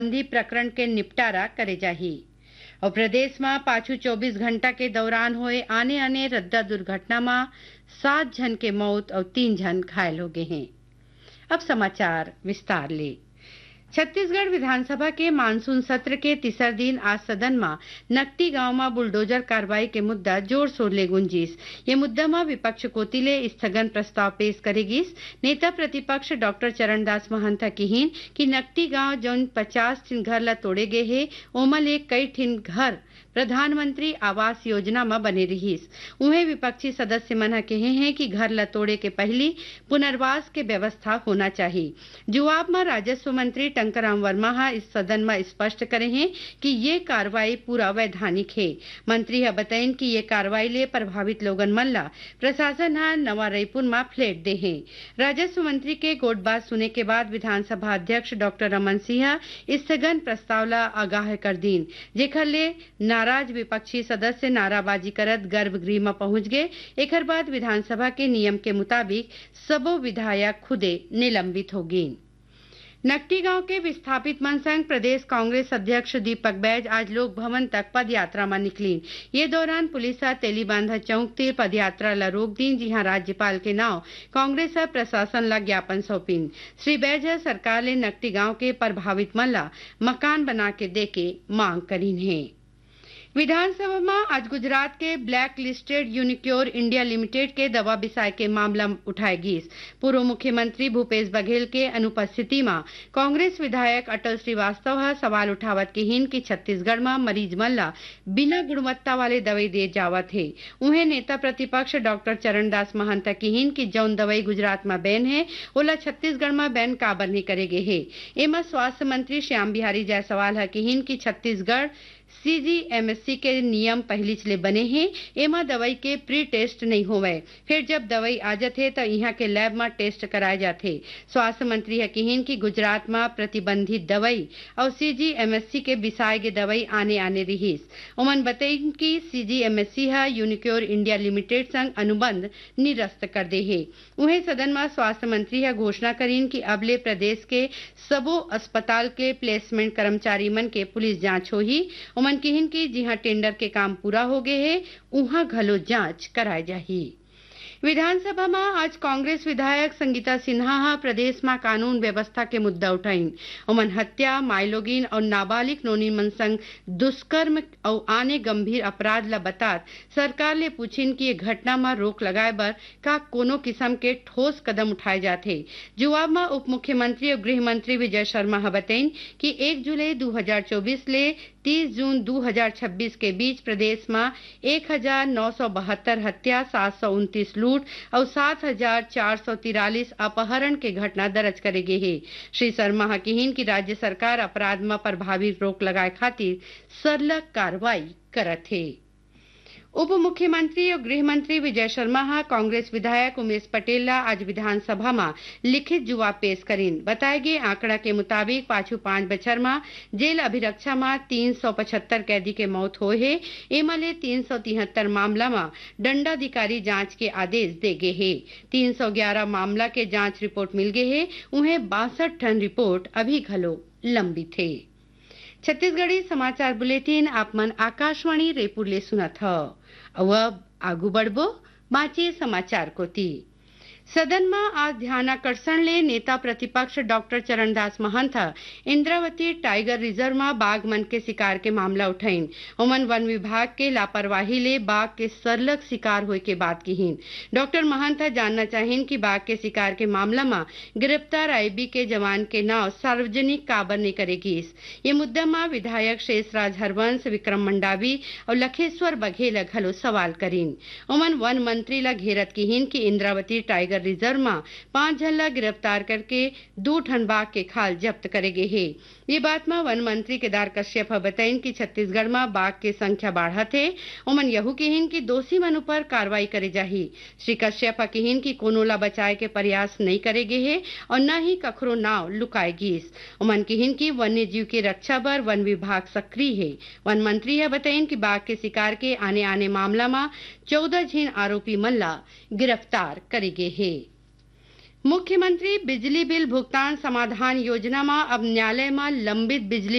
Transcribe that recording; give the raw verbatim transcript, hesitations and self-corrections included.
संबंधी प्रकरण के निपटारा करे जाही और प्रदेश में पाछू चौबीस घंटा के दौरान हुए आने आने रद्दा दुर्घटना में सात जन के मौत और तीन जन घायल हो गए हैं। अब समाचार विस्तार ले। छत्तीसगढ़ विधानसभा के मानसून सत्र के तीसर दिन आज सदन में नकटी गांव में बुलडोजर कार्रवाई के मुद्दा जोर शोर ले गुंजीस। ये मुद्दा में विपक्ष कोतिले स्थगन प्रस्ताव पेश करेगीस। नेता प्रतिपक्ष डॉक्टर चरणदास महंता किहिन कि नकटी गांव जौन पचास ठिन घर ला तोड़े गए है ओमल एक कई ठिन घर प्रधानमंत्री आवास योजना में बने रहीस। उन्हें विपक्षी सदस्य मना कहे हैं कि घर ला तोड़े के पहली पुनर्वास के व्यवस्था होना चाहिए। जवाब में राजस्व मंत्री टंकराम वर्मा इस सदन में स्पष्ट करे हैं कि ये कार्रवाई पूरा वैधानिक है। मंत्री है बताइन कि ये कार्रवाई ले प्रभावित लोगन मन ला प्रशासन हा नवा रायपुर में फ्लैट दे है। राजस्व मंत्री के गोट बात सुने के बाद विधानसभा अध्यक्ष डॉक्टर रमन सिंह स्थगन प्रस्ताव ला आगाह कर दीन, जेखर ले नाराज विपक्षी सदस्य नाराबाजी करत गर्भगृह में पहुंच गए। एक बाद विधानसभा के नियम के मुताबिक सबो विधायक खुदे निलंबित हो गए। नकटी गांव के विस्थापित मनसंघ प्रदेश कांग्रेस अध्यक्ष दीपक बैज आज लोक भवन तक पद यात्रा में निकली। ये दौरान पुलिस तेलीबांधा चौक ते पद यात्रा ला रोक दी, जहां राज्यपाल के नाव कांग्रेस प्रशासन ला ज्ञापन सौंपीन। श्री बैज सरकार ले नकटी गांव के प्रभावित मन ला मकान बना के दे के मांग करीन है। विधानसभा में आज गुजरात के black listed Unicure India limited के दवा बिसाय के मामला उठाएगी। पूर्व मुख्यमंत्री भूपेश बघेल के अनुपस्थिति में कांग्रेस विधायक अटल श्रीवास्तव सवाल उठावत किहिन कि छत्तीसगढ़ में मरीज मन ला बिना गुणवत्ता वाले दवाई दे जावत है। उन्हें नेता प्रतिपक्ष डॉक्टर चरणदास महंता किहिन कि जौन दवाई गुजरात में बैन है ओला छत्तीसगढ़ में बैन काबर नहीं करेगे है। एमा स्वास्थ्य मंत्री श्याम बिहारी जायसवाल है किहिन कि छत्तीसगढ़ सीजीएमएससी के नियम पहली चले बने हैं। एमा दवाई के प्री टेस्ट नहीं होवे, फिर जब दवाई आ जाते तो यहाँ के लैब में टेस्ट कराए जाते। स्वास्थ्य मंत्री है किहिन कि गुजरात में प्रतिबंधित दवाई और सीजीएमएससी के बिसाए गे दवाई आने आने रहीस। उमन बताइन कि सीजीएमएससी है यूनिक्योर इंडिया लिमिटेड संग अनुबंध निरस्त कर दे है। उन्हें सदन में स्वास्थ्य मंत्री है घोषणा करीन कि अबले प्रदेश के सबो अस्पताल के प्लेसमेंट कर्मचारी मन के पुलिस जांच होही। उमन किहिन की जिहां टेंडर के काम पूरा हो गए है उहां घलो जांच कराए जाही। विधानसभा में आज कांग्रेस विधायक संगीता सिन्हा प्रदेश में कानून व्यवस्था के मुद्दा उठाइन। उमन हत्या, माइलोगिन और नाबालिग नोनी मन संग दुष्कर्म और आने गंभीर अपराध ला बतात सरकार ले पूछिन कि ये घटना में रोक लगाए बर का कोनो किस्म के ठोस कदम उठाए जाते। जवाब में उप मुख्यमंत्री और गृह मंत्री विजय शर्मा बताइन कि एक जुलाई दो हजार चौबीस ले तीस जून दो हजार छब्बीस के बीच प्रदेश में एक हजार नौ सौ बहत्तर हत्या, सात सौ उनतीस लूट और सात हजार चार सौ तिरालीस अपहरण के घटना दर्ज करे गए है। श्री शर्मा किहिन की राज्य सरकार अपराध में प्रभावी रोक लगाए खातिर सरलग कार्रवाई करत है। उप मुख्यमंत्री और गृह मंत्री विजय शर्मा कांग्रेस विधायक उमेश पटेल आज विधानसभा में लिखित जवाब पेश करीन। बताए गए आंकड़ा के मुताबिक पाछू पांच बछर में जेल अभिरक्षा में तीन सौ पचहत्तर कैदी के मौत हुए है। एमले तीन सौ तिहत्तर मामला में दंडाधिकारी जांच के आदेश दे गए है। तीन सौ ग्यारह मामला के जांच रिपोर्ट मिल गए है। उन्हें बासठ टन रिपोर्ट अभी घलो लंबित है। छत्तीसगढ़ी समाचार बुलेटिन आप मन आकाशवाणी रायपुर ले सुनत ह। अब आगू बढ़बो बाचे समाचार कोती। सदन में आज ध्यानाकर्षण ले नेता प्रतिपक्ष doctor Charandas Mahant Indravati tiger reserve में बाघ मन के शिकार के मामला उठाइन। उमन वन विभाग के लापरवाही ले बाघ के सरलग शिकार होए के बात किहिन। डॉक्टर महंत जानना चाहिन कि बाघ के शिकार के मामला में गिरफ्तार आईबी के जवान के नाव सार्वजनिक काबर नहीं करेगी। ये मुद्दा में विधायक शेषराज हरवंश, विक्रम मंडावी और लखेश्वर बघेल घलो सवाल करीन। उमन वन मंत्री ला घेरत किहिन कि इंद्रावती टाइगर रिजर्व में पांच जन ला गिरफ्तार करके दो ठन बाघ के खाल जब्त करे गए है। ये बात में वन मंत्री केदार कश्यप बताइन कि छत्तीसगढ़ में बाघ के संख्या बढ़त है। उमन यहू किहिन कि दोषी मन पर कार्रवाई करे जाही। श्री कश्यप किहिन कि कोनो ला बचाए के प्रयास नहीं करे गए है और न ही कखरो नाव लुकाए गिस। उमन किहिन कि वन्य जीव के रक्षा बर वन विभाग सक्रिय है। वन मंत्री है बताइन कि बाघ के शिकार के आने आने मामला में चौदह झीन आरोपी मन ला गिरफ्तार करे गए है। मुख्यमंत्री बिजली बिल भुगतान समाधान योजना में अब न्यायालय में लंबित बिजली